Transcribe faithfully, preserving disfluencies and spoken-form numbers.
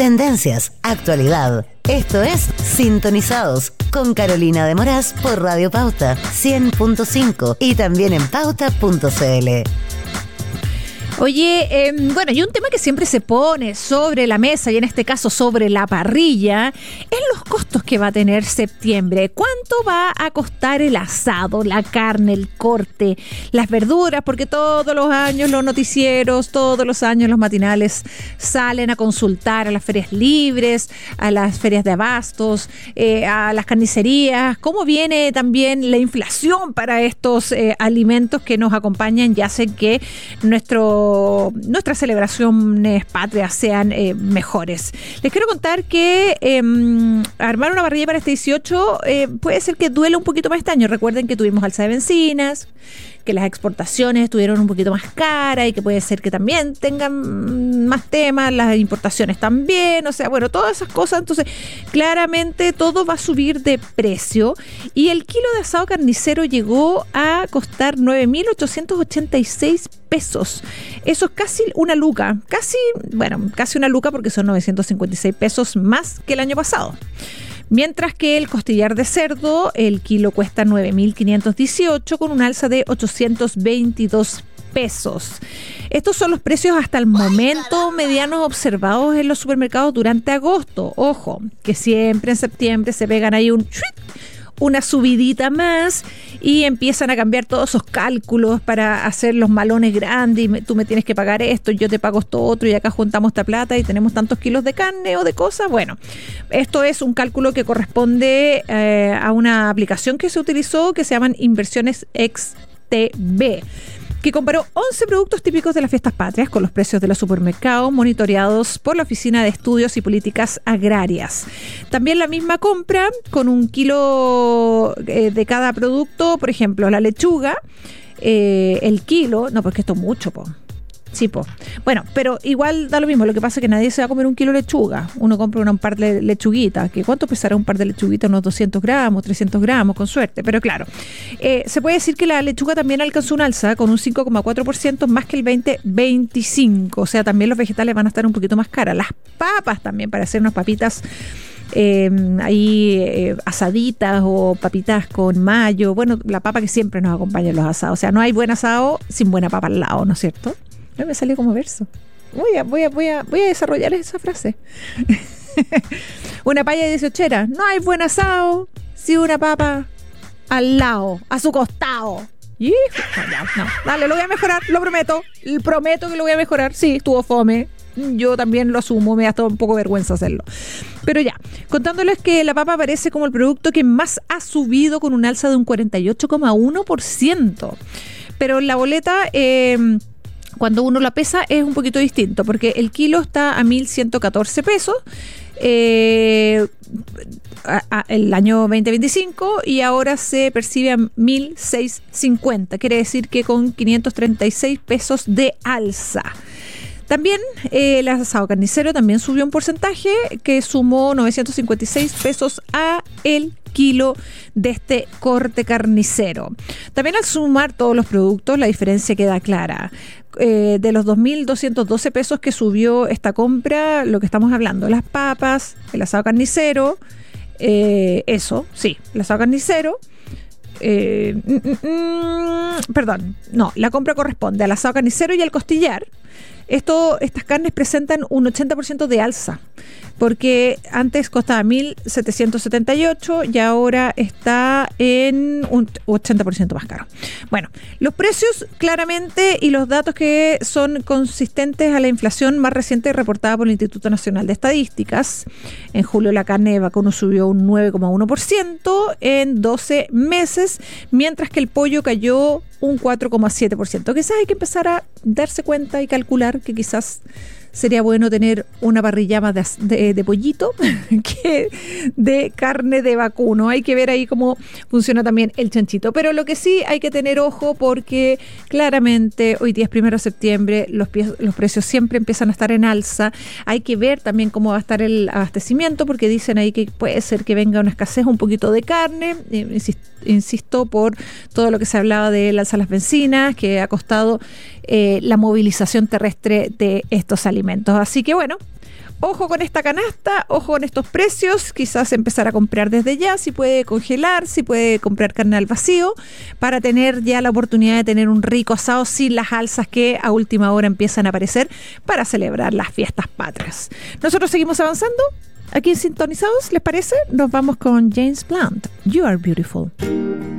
tendencias, actualidad. Esto es Sintonizados con Carolina de Moraz por Radio Pauta cien punto cinco y también en pauta punto c l. Oye, eh, bueno, y un tema que siempre se pone sobre la mesa, y en este caso sobre la parrilla, es los costos que va a tener septiembre. ¿Cuánto va a costar el asado, la carne, el corte, las verduras? Porque todos los años los noticieros, todos los años los matinales salen a consultar a las ferias libres, a las ferias de abastos, eh, a las carnicerías. ¿Cómo viene también la inflación para estos eh, alimentos que nos acompañan y hacen que nuestro nuestras celebraciones patrias sean eh, mejores? Les quiero contar que eh, armar una parrilla para este dieciocho eh, puede ser que duela un poquito más este año. Recuerden que tuvimos alza de bencinas, que las exportaciones estuvieron un poquito más caras y que puede ser que también tengan más temas, las importaciones también, o sea, bueno, todas esas cosas. Entonces, claramente todo va a subir de precio y el kilo de asado carnicero llegó a costar nueve mil ochocientos ochenta y seis pesos. Eso es casi una luca, casi, bueno, casi una luca porque son novecientos cincuenta y seis pesos más que el año pasado. Mientras que el costillar de cerdo, el kilo cuesta nueve mil quinientos dieciocho con un alza de ochocientos veintidós pesos. Estos son los precios hasta el momento medianos observados en los supermercados durante agosto. Ojo, que siempre en septiembre se pegan ahí un una subidita más y empiezan a cambiar todos esos cálculos para hacer los malones grandes y me, tú me tienes que pagar esto, yo te pago esto otro y acá juntamos esta plata y tenemos tantos kilos de carne o de cosas. Bueno, esto es un cálculo que corresponde eh, a una aplicación que se utilizó que se llaman Inversiones X T B, que comparó once productos típicos de las fiestas patrias con los precios de los supermercados monitoreados por la Oficina de Estudios y Políticas Agrarias. También la misma compra con un kilo eh, de cada producto, por ejemplo, la lechuga, eh, el kilo, no, porque esto es mucho, po. Sí, po. Bueno, pero igual da lo mismo. Lo que pasa es que nadie se va a comer un kilo de lechuga. Uno compra un par de lechuguitas. ¿Que ¿Cuánto pesará un par de lechuguitas? Unos doscientos gramos, trescientos gramos, con suerte. Pero claro, eh, se puede decir que la lechuga también alcanzó un alza con un cinco coma cuatro por ciento más que el veinte veinticinco. O sea, también los vegetales van a estar un poquito más caras. Las papas también, para hacer unas papitas Eh, ahí eh, asaditas o papitas con mayo. Bueno, la papa que siempre nos acompaña en los asados. O sea, no hay buen asado sin buena papa al lado, ¿no es cierto? No me salió como verso. Voy a, voy a, voy a, voy a desarrollar esa frase. Una paya dieciochera. No hay buen asado sin una papa al lado, a su costado. Y no, no, dale, lo voy a mejorar, lo prometo. Prometo que lo voy a mejorar. Sí, estuvo fome. Yo también lo asumo, me da hasta un poco vergüenza hacerlo. Pero ya, contándoles que la papa aparece como el producto que más ha subido con un alza de un cuarenta y ocho coma uno por ciento. Pero la boleta, eh, cuando uno la pesa, es un poquito distinto, porque el kilo está a mil ciento catorce pesos. Eh, a, a, el año veinte veinticinco y ahora se percibe a mil seiscientos cincuenta. Quiere decir que con quinientos treinta y seis pesos de alza. También eh, el asado carnicero también subió un porcentaje que sumó novecientos cincuenta y seis pesos a el kilo de este corte carnicero. También al sumar todos los productos la diferencia queda clara. Eh, de los dos mil doscientos doce pesos que subió esta compra, lo que estamos hablando, las papas, el asado carnicero, eh, eso, sí, el asado carnicero, eh, mm, mm, perdón, no, la compra corresponde al asado carnicero y al costillar. Esto, estas carnes presentan un ochenta por ciento de alza, porque antes costaba mil setecientos setenta y ocho y ahora está en un ochenta por ciento más caro. Bueno, los precios claramente y los datos que son consistentes a la inflación más reciente reportada por el Instituto Nacional de Estadísticas. En julio la carne de vacuno subió un nueve coma uno por ciento en doce meses, mientras que el pollo cayó un cuatro coma siete por ciento. Quizás hay que empezar a darse cuenta y calcular que quizás sería bueno tener una parrilla más de, de, de pollito que de carne de vacuno. Hay que ver ahí cómo funciona también el chanchito. Pero lo que sí hay que tener ojo, porque claramente hoy día es primero de septiembre, los, pie, los precios siempre empiezan a estar en alza. Hay que ver también cómo va a estar el abastecimiento, porque dicen ahí que puede ser que venga una escasez un poquito de carne. Insisto, insisto por todo lo que se hablaba del alza de las bencinas, que ha costado eh, la movilización terrestre de estos alimentos. Así que bueno, ojo con esta canasta, ojo con estos precios, quizás empezar a comprar desde ya, si puede congelar, si puede comprar carne al vacío, para tener ya la oportunidad de tener un rico asado sin las alzas que a última hora empiezan a aparecer para celebrar las fiestas patrias. Nosotros seguimos avanzando aquí en Sintonizados, ¿les parece? Nos vamos con James Blunt, You Are Beautiful.